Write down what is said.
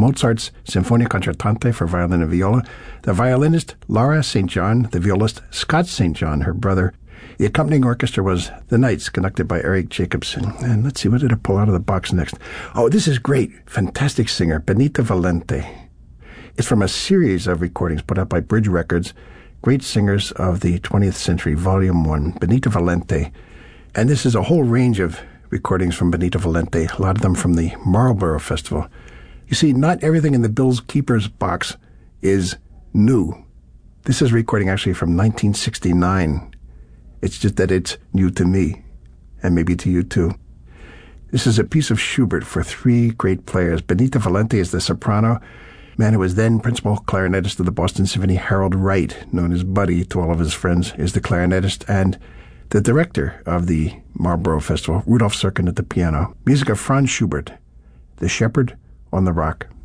Mozart's Sinfonia Concertante for violin and viola, the violinist Laura St. John, the violist Scott St. John, her brother. The accompanying orchestra was The Knights, conducted by Eric Jacobson. And let's see, what did I pull out of the box next? Oh, this is great. Fantastic singer, Benita Valente. It's from a series of recordings put out by Bridge Records, Great Singers of the 20th Century, Volume 1, Benita Valente. And this is a whole range of recordings from Benita Valente, a lot of them from the Marlborough Festival. You see, not everything in the Bill's Keepers box is new. This is a recording actually from 1969. It's just that it's new to me, and maybe to you too. This is a piece of Schubert for three great players. Benita Valente is the soprano, man who was then principal clarinetist of the Boston Symphony. Harold Wright, known as Buddy to all of his friends, is the clarinetist, and the director of the Marlborough Festival, Rudolf Serkin, at the piano. Music of Franz Schubert, The Shepherd on the Rock.